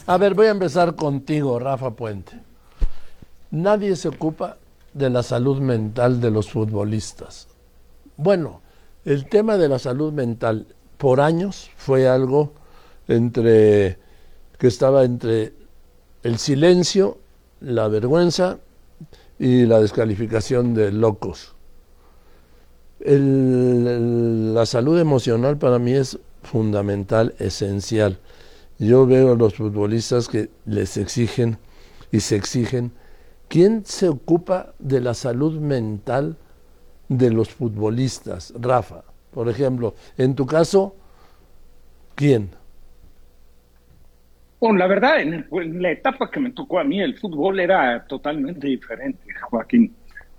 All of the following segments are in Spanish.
A ver, voy a empezar contigo, Rafa Puente. Nadie se ocupa de la salud mental de los futbolistas. Bueno, el tema de la salud mental por años fue algo entre que estaba entre el silencio, la vergüenza y la descalificación de locos. La salud emocional para mí es fundamental, esencial. Yo veo a los futbolistas que les exigen y se exigen. ¿Quién se ocupa de la salud mental de los futbolistas, Rafa? Por ejemplo, en tu caso, ¿quién? Bueno, la verdad, en la etapa que me tocó a mí, el fútbol era totalmente diferente, Joaquín.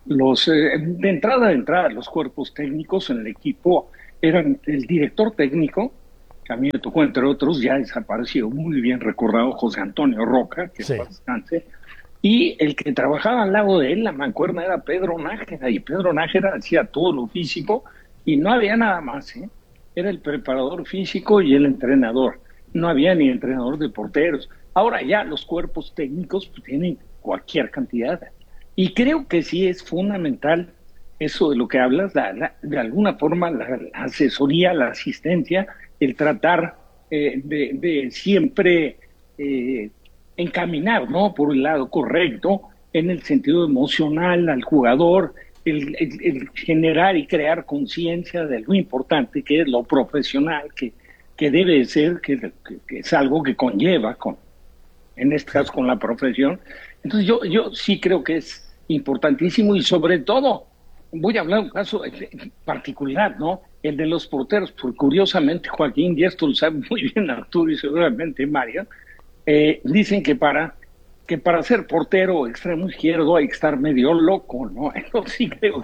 De entrada, los cuerpos técnicos en el equipo eran el director técnico, que a mí me tocó, entre otros, ya desaparecido, muy bien recordado, José Antonio Roca, que en Sí, paz descanse, y el que trabajaba al lado de él, la mancuerna, era Pedro Nájera, y Pedro Nájera hacía todo lo físico, y no había nada más, ¿eh? Era el preparador físico y el entrenador. No había ni entrenador de porteros. Ahora ya los cuerpos técnicos pues, tienen cualquier cantidad. Y creo que sí es fundamental eso de lo que hablas, de alguna forma la asesoría, la asistencia, el tratar de siempre eh, encaminar, ¿no? Por el lado correcto, en el sentido emocional al jugador, el generar y crear conciencia de lo importante que es lo profesional, que debe ser, que es algo que conlleva, en este sí. caso con la profesión. Entonces yo sí creo que es importantísimo y sobre todo, voy a hablar de un caso particular, ¿no? El de los porteros, porque curiosamente Joaquín, y esto lo sabe muy bien Arturo y seguramente Mario, dicen que para ser portero extremo izquierdo hay que estar medio loco, ¿no? Entonces sí creo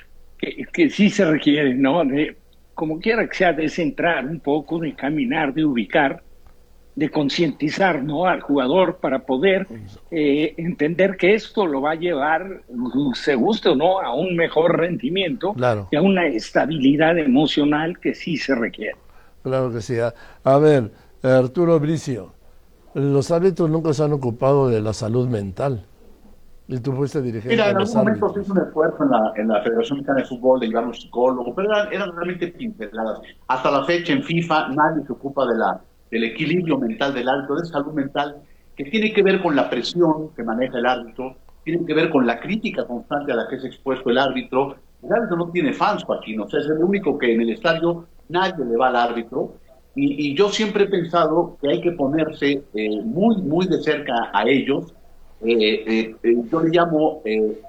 que sí se requiere, ¿no? Como quiera que sea, de centrar un poco, de caminar, de ubicar, de concientizar, ¿no? Al jugador para poder entender que esto lo va a llevar, se guste o no, a un mejor rendimiento Claro, y a una estabilidad emocional que sí se requiere. claro que sí. A ver, Arturo Bricio, los árbitros nunca se han ocupado de la salud mental. Y tú fuiste dirigente Mira, de en algún los momento se hizo árbitros. un esfuerzo en la Federación Mexicana de Fútbol de llevar un psicólogo, pero eran realmente pinceladas. Hasta la fecha en FIFA nadie se ocupa del equilibrio mental del árbitro, de salud mental, que tiene que ver con la presión que maneja el árbitro, tiene que ver con la crítica constante a la que es expuesto el árbitro. El árbitro no tiene fans, Joaquín, o sea, es el único que en el estadio nadie le va al árbitro. Y yo siempre he pensado que hay que ponerse muy, muy de cerca a ellos. Yo le llamo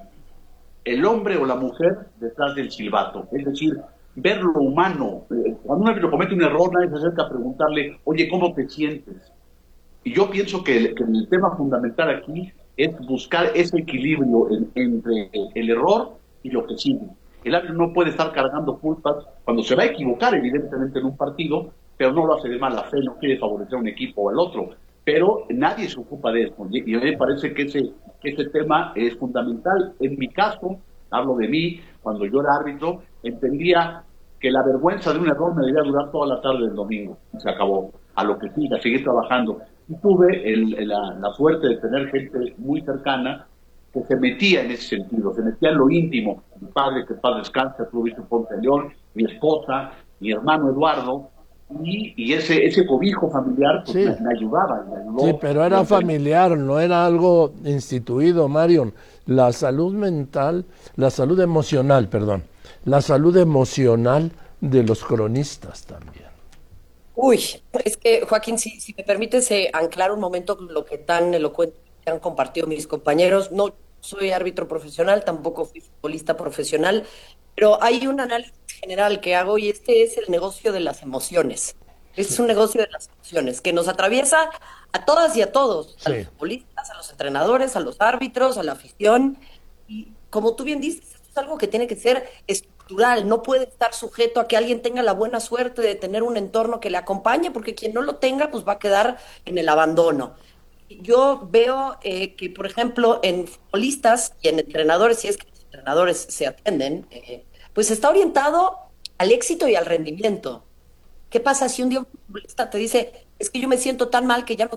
el hombre o la mujer detrás del silbato, es decir, ver lo humano. Cuando un árbitro comete un error, nadie se acerca a preguntarle, oye, ¿cómo te sientes? Y yo pienso que el tema fundamental aquí es buscar ese equilibrio entre el error y lo que sigue. El árbitro no puede estar cargando culpas cuando se va a equivocar, evidentemente, en un partido, pero no lo hace de mala fe, no quiere favorecer a un equipo o al otro. Pero nadie se ocupa de eso. Y a mí me parece que ese tema es fundamental. En mi caso, hablo de mí, cuando yo era árbitro, entendía que la vergüenza de un error me debía durar toda la tarde del domingo. Y se acabó. A lo que siga, seguir trabajando. Y tuve la suerte de tener gente muy cercana que se metía en ese sentido, se metía en lo íntimo. Mi padre, que paz descanse, tú viste Ponte León, mi esposa, mi hermano Eduardo, y ese cobijo familiar pues Sí, me ayudaba, me sí, ayudó pero era durante. familiar, no era algo instituido, Marion. La salud mental, la salud emocional, perdón, la salud emocional de los cronistas también. Uy, es que Joaquín, si me permites anclar un momento lo que tan elocuente han compartido mis compañeros, no soy árbitro profesional, tampoco fui futbolista profesional, pero hay un análisis general que hago y este es el negocio de las emociones. Este es Sí, un negocio de las emociones que nos atraviesa a todas y a todos, a los sí, futbolistas, a los entrenadores, a los árbitros, a la afición. Y como tú bien dices, esto es algo que tiene que ser estructural, no puede estar sujeto a que alguien tenga la buena suerte de tener un entorno que le acompañe, porque quien no lo tenga, pues va a quedar en el abandono. Yo veo que, por ejemplo, en futbolistas y en entrenadores, si es que los entrenadores se atienden, pues está orientado al éxito y al rendimiento. ¿Qué pasa si un día un futbolista te dice, es que yo me siento tan mal que ya no quiero?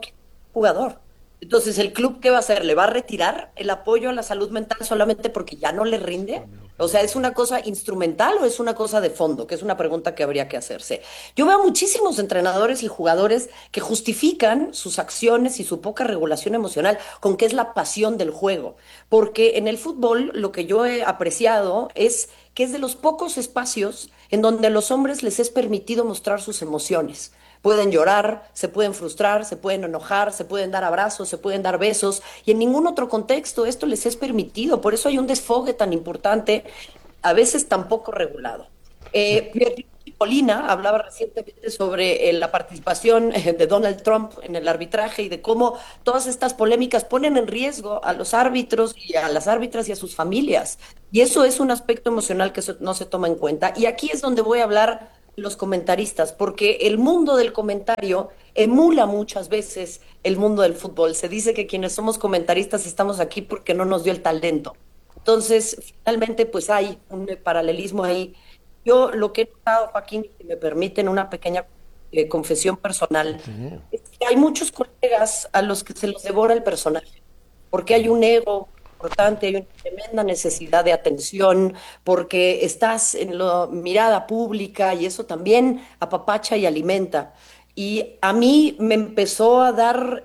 jugador. Entonces, ¿el club qué va a hacer? ¿Le va a retirar el apoyo a la salud mental solamente porque ya no le rinde? O sea, ¿es una cosa instrumental o es una cosa de fondo? Que es una pregunta que habría que hacerse. Yo veo muchísimos entrenadores y jugadores que justifican sus acciones y su poca regulación emocional con que es la pasión del juego. Porque en el fútbol lo que yo he apreciado es que es de los pocos espacios en donde a los hombres les es permitido mostrar sus emociones. Pueden llorar, se pueden frustrar, se pueden enojar, se pueden dar abrazos, se pueden dar besos, y en ningún otro contexto esto les es permitido. Por eso hay un desfogue tan importante, a veces tan poco regulado. Pierre Molina hablaba recientemente sobre la participación de Donald Trump en el arbitraje y de cómo todas estas polémicas ponen en riesgo a los árbitros y a las árbitras y a sus familias. Y eso es un aspecto emocional que no se toma en cuenta. Y aquí es donde voy a hablar los comentaristas, porque el mundo del comentario emula muchas veces el mundo del fútbol. Se dice que quienes somos comentaristas estamos aquí porque no nos dio el talento. Entonces, finalmente, pues hay un paralelismo ahí. Yo lo que he notado, Joaquín, si me permiten una pequeña confesión personal, Sí. es que hay muchos colegas a los que se los devora el personaje, porque hay un ego importante, hay una tremenda necesidad de atención, porque estás en la mirada pública y eso también apapacha y alimenta. Y a mí me empezó a dar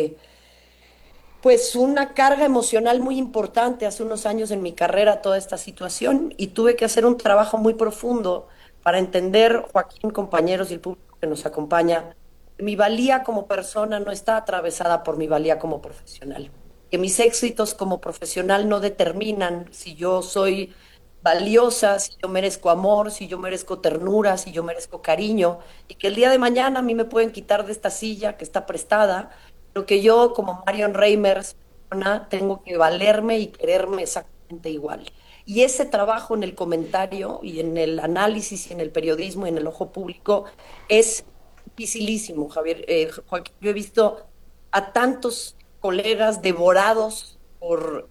pues una carga emocional muy importante hace unos años en mi carrera toda esta situación y tuve que hacer un trabajo muy profundo para entender, Joaquín, compañeros y el público que nos acompaña, que mi valía como persona no está atravesada por mi valía como profesional, que mis éxitos como profesional no determinan si yo soy valiosa, si yo merezco amor, si yo merezco ternura, si yo merezco cariño, y que el día de mañana a mí me pueden quitar de esta silla que está prestada, pero que yo como Marion Reimers tengo que valerme y quererme exactamente igual. Y ese trabajo en el comentario y en el análisis y en el periodismo y en el ojo público es dificilísimo, Javier. Joaquín, yo he visto a tantos colegas devorados por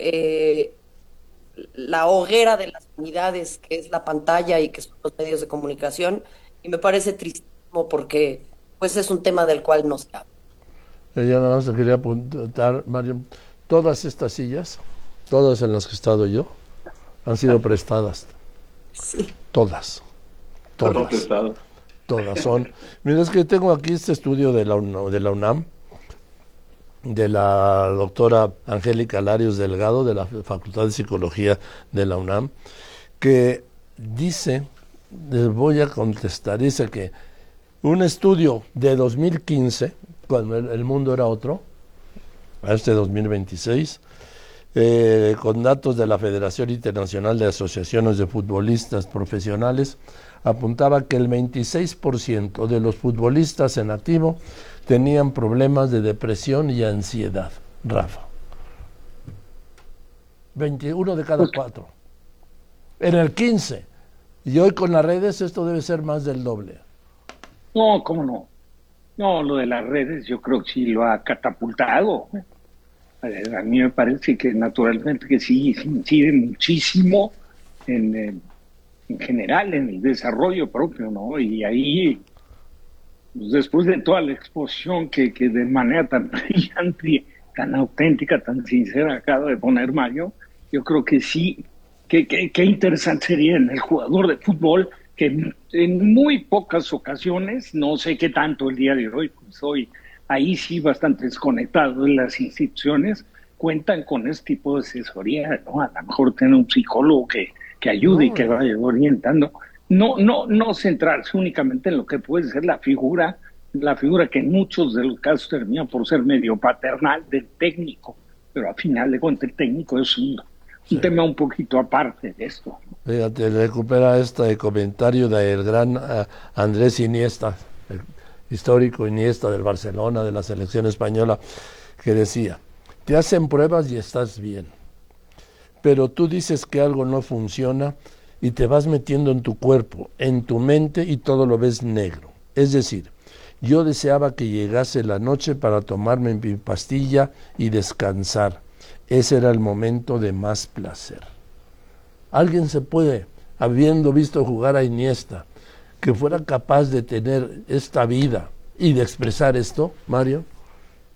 la hoguera de las unidades que es la pantalla y que son los medios de comunicación, y me parece tristísimo porque pues es un tema del cual no se habla. Ya nada más te quería apuntar, Mario, todas estas sillas, todas en las que he estado yo, han sido prestadas. Sí. Todas. Todo Todas. prestado. Todas son. Mira, es que tengo aquí este estudio de la UNAM, de la doctora Angélica Larios Delgado, de la Facultad de Psicología de la UNAM, que dice, les voy a contestar, dice que un estudio de 2015, cuando el mundo era otro, a este 2026, con datos de la Federación Internacional de Asociaciones de Futbolistas Profesionales, apuntaba que el 26% de los futbolistas en activo tenían problemas de depresión y ansiedad. Rafa. 21 de cada 4. En el 15. Y hoy con las redes esto debe ser más del doble. No, ¿cómo no? No, lo de las redes yo creo que sí lo ha catapultado. A mí me parece que naturalmente que sí incide muchísimo en general en el desarrollo propio, ¿no? Y ahí, pues después de toda la exposición que de manera tan brillante, tan auténtica, tan sincera acaba de poner Mario, yo creo que sí, que interesante sería en el jugador de fútbol que en muy pocas ocasiones, no sé qué tanto el día de hoy, pues hoy ahí sí bastante desconectado de las instituciones, cuentan con este tipo de asesoría, ¿no? A lo mejor tener un psicólogo que ayude y que vaya orientando. No centrarse únicamente en lo que puede ser la figura que en muchos de los casos termina por ser medio paternal del técnico, pero al final de cuentas el técnico es un tema un poquito aparte de esto. Fíjate, recupera este comentario del gran Andrés Iniesta, el histórico Iniesta del Barcelona, de la selección española, que decía, te hacen pruebas y estás bien, pero tú dices que algo no funciona y te vas metiendo en tu cuerpo, en tu mente y todo lo ves negro. Es decir, yo deseaba que llegase la noche para tomarme mi pastilla y descansar. Ese era el momento de más placer. ¿Alguien se puede, habiendo visto jugar a Iniesta, que fuera capaz de tener esta vida y de expresar esto, Mario?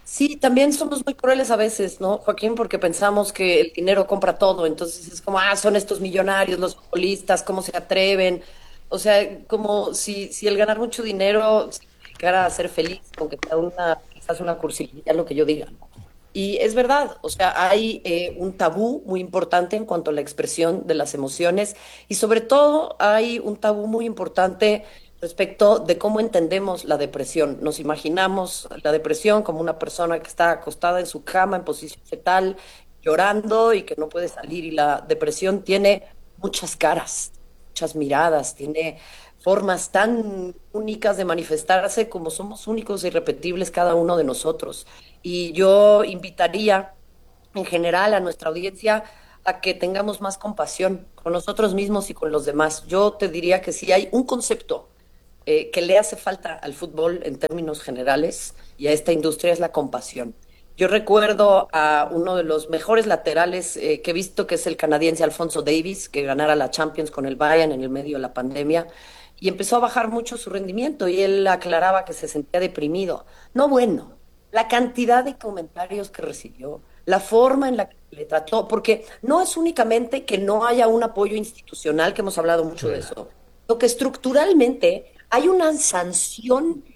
Sí, también somos muy crueles a veces, ¿no, Joaquín? Porque pensamos que el dinero compra todo, entonces es como, son estos millonarios, los futbolistas, ¿cómo se atreven? O sea, como si el ganar mucho dinero significara ser feliz, aunque sea quizás una cursilería, lo que yo diga, ¿no? Y es verdad, o sea, hay un tabú muy importante en cuanto a la expresión de las emociones y sobre todo hay un tabú muy importante respecto de cómo entendemos la depresión. Nos imaginamos la depresión como una persona que está acostada en su cama en posición fetal, llorando y que no puede salir. Y la depresión tiene muchas caras, muchas miradas, tiene formas tan únicas de manifestarse como somos únicos e irrepetibles cada uno de nosotros. Y yo invitaría en general a nuestra audiencia a que tengamos más compasión con nosotros mismos y con los demás. Yo te diría que si hay un concepto que le hace falta al fútbol en términos generales y a esta industria es la compasión. Yo recuerdo a uno de los mejores laterales que he visto, que es el canadiense Alphonso Davies, que ganara la Champions con el Bayern en el medio de la pandemia, y empezó a bajar mucho su rendimiento, y él aclaraba que se sentía deprimido. No, bueno, la cantidad de comentarios que recibió, la forma en la que le trató, porque no es únicamente que no haya un apoyo institucional, que hemos hablado mucho de eso, lo que estructuralmente hay una sanción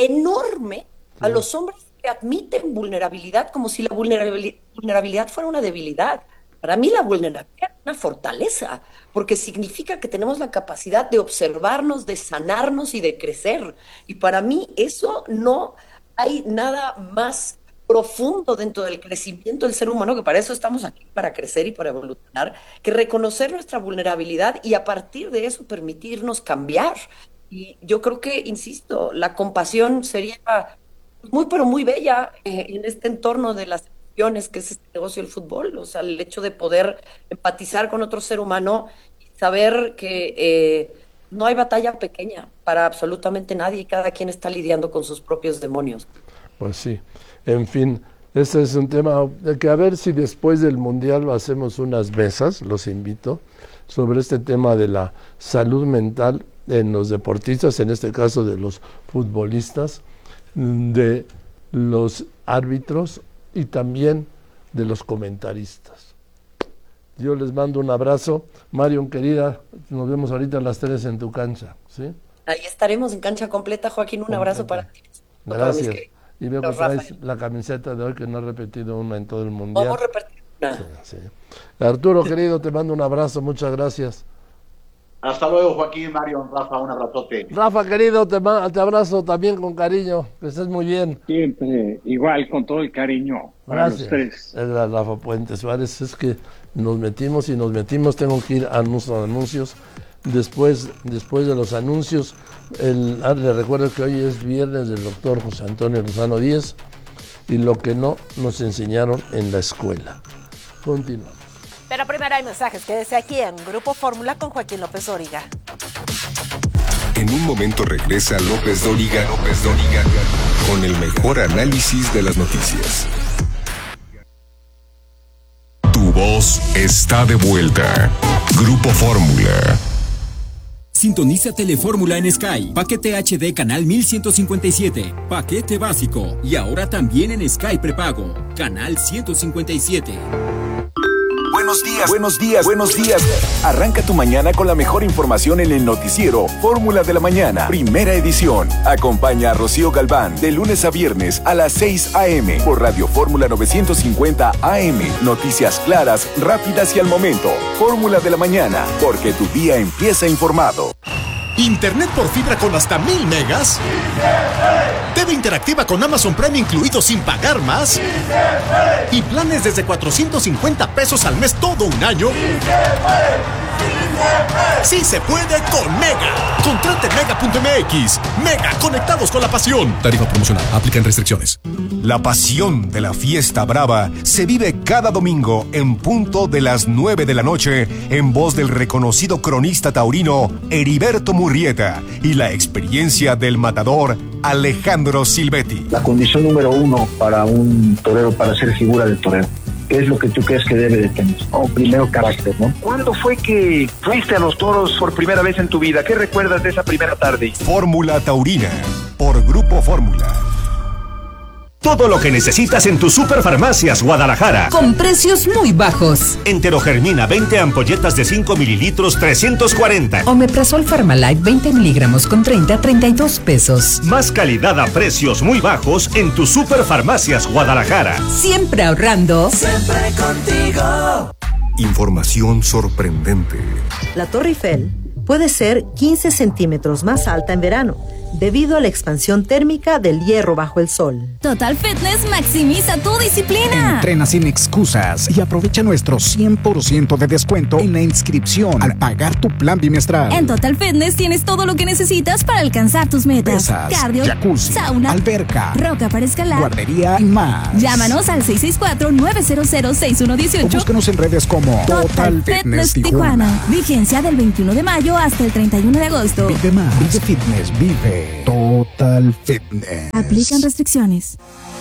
enorme a los hombres que admiten vulnerabilidad como si la vulnerabilidad fuera una debilidad. Para mí la vulnerabilidad es una fortaleza, porque significa que tenemos la capacidad de observarnos, de sanarnos y de crecer. Y para mí eso no hay nada más profundo dentro del crecimiento del ser humano, que para eso estamos aquí, para crecer y para evolucionar, que reconocer nuestra vulnerabilidad y a partir de eso permitirnos cambiar. Y yo creo que, insisto, la compasión sería muy, pero muy bella en este entorno de las emociones que es este negocio del fútbol. O sea, el hecho de poder empatizar con otro ser humano y saber que no hay batalla pequeña para absolutamente nadie y cada quien está lidiando con sus propios demonios. Pues sí, en fin, este es un tema de que a ver si después del Mundial hacemos unas mesas, los invito, sobre este tema de la salud mental en los deportistas, en este caso de los futbolistas, de los árbitros y también de los comentaristas. Yo les mando un abrazo. Marion, querida, nos vemos ahorita a las 3 en tu cancha, ¿sí? Ahí estaremos en cancha completa, Joaquín, un abrazo para ti. Gracias. Y veo que traes la camiseta de hoy, que no he repetido una en todo el Mundial. Vamos a repetir una. Sí, sí. Arturo, querido, te mando un abrazo, muchas gracias. Hasta luego, Joaquín, Marion, Rafa, un abrazote. Rafa, querido, te abrazo también con cariño, que estés muy bien. Siempre, igual, con todo el cariño. Gracias. Los tres. Es la Rafa Puente Suárez, es que nos metimos, tengo que ir a nuestros anuncios. Después de los anuncios, les recuerdo que hoy es viernes del doctor José Antonio Lozano Díez y lo que no nos enseñaron en la escuela. Continuamos. Pero primero hay mensajes. Quédese aquí en Grupo Fórmula con Joaquín López Dóriga. En un momento regresa López Dóriga con el mejor análisis de las noticias. Tu voz está de vuelta. Grupo Fórmula. Sintoniza Telefórmula en Sky. Paquete HD canal 1157. Paquete básico. Y ahora también en Sky prepago. Canal 157. Buenos días. Arranca tu mañana con la mejor información en el noticiero Fórmula de la Mañana, primera edición. Acompaña a Rocío Galván de lunes a viernes a las 6 a.m. por Radio Fórmula 950 AM. Noticias claras, rápidas y al momento. Fórmula de la Mañana, porque tu día empieza informado. ¿Internet por fibra con hasta 1000 megas? ¿TV interactiva con Amazon Prime incluido sin pagar más? ¿Y planes desde 450 pesos al mes todo un año? ¡Sí se puede con Mega! Contrate Mega.mx. Mega, conectados con la pasión. Tarifa promocional. Aplican restricciones. La pasión de la fiesta brava se vive cada domingo en punto de las 9 de la noche en voz del reconocido cronista taurino Heriberto Murrieta y la experiencia del matador Alejandro Silvetti. La condición número 1 para un torero, para ser figura del torero, ¿qué es lo que tú crees que debe de tener? Primero, carácter, ¿no? ¿Cuándo fue que fuiste a los toros por primera vez en tu vida? ¿Qué recuerdas de esa primera tarde? Fórmula Taurina, por Grupo Fórmula. Todo lo que necesitas en tu Superfarmacias Guadalajara. Con precios muy bajos. Enterogermina 20 ampolletas de 5 mililitros, 340. Omeprazol Pharmalife 20 miligramos con 30, 32 pesos. Más calidad a precios muy bajos en tu Superfarmacias Guadalajara. Siempre ahorrando. Siempre contigo. Información sorprendente. La Torre Eiffel puede ser 15 centímetros más alta en verano, debido a la expansión térmica del hierro bajo el sol. Total Fitness maximiza tu disciplina. Entrena sin excusas y aprovecha nuestro 100% de descuento en la inscripción al pagar tu plan bimestral. En Total Fitness tienes todo lo que necesitas para alcanzar tus metas. Pesas, cardio, jacuzzi, sauna, alberca, roca para escalar, guardería y más. Llámanos al 664-900-6118 o búsquenos en redes como Total Fitness Tijuana. Vigencia del 21 de mayo hasta el 31 de agosto. Vive más, vive fitness, vive Total Fitness. Aplican restricciones.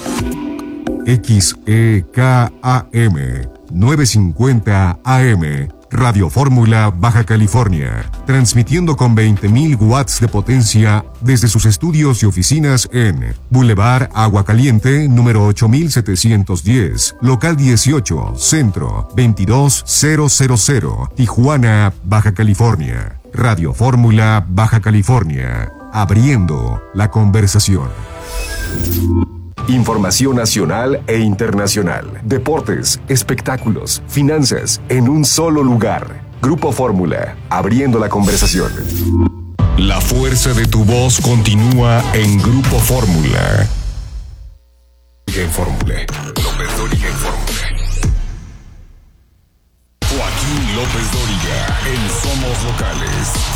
XEKAM 950 AM Radio Fórmula Baja California, transmitiendo con 20.000 watts de potencia desde sus estudios y oficinas en Boulevard Agua Caliente, número 8710, local 18, centro 22000, Tijuana, Baja California. Radio Fórmula Baja California, abriendo la conversación. Información nacional e internacional, deportes, espectáculos, finanzas, en un solo lugar. Grupo Fórmula, abriendo la conversación. La fuerza de tu voz continúa en Grupo Fórmula. En Fórmula. López Dóriga en Fórmula. Joaquín López Dóriga en Somos Locales.